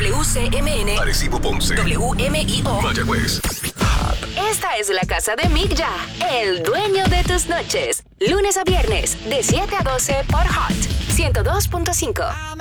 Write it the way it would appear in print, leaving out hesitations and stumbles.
WCMN, Arecibo, Ponce, WMIO, Mayagüez. Esta es la casa de Migya, el dueño de tus noches. Lunes a viernes, de 7 a 12 por Hot 102.5.